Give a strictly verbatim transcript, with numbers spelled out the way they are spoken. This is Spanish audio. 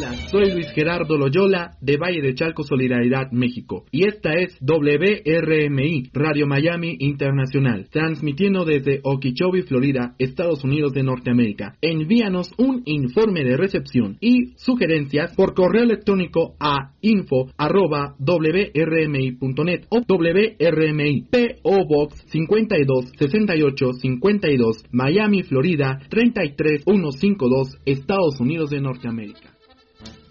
Hola, soy Luis Gerardo Loyola de Valle de Chalco Solidaridad México y esta es W R M I Radio Miami Internacional, transmitiendo desde Okeechobee, Florida, Estados Unidos de Norteamérica. Envíanos un informe de recepción y sugerencias por correo electrónico a info arroba w r m i punto net o W R M I P O Box cincuenta y dos sesenta y ocho cincuenta y dos, Miami, Florida treinta y tres mil ciento cincuenta y dos, Estados Unidos de Norteamérica.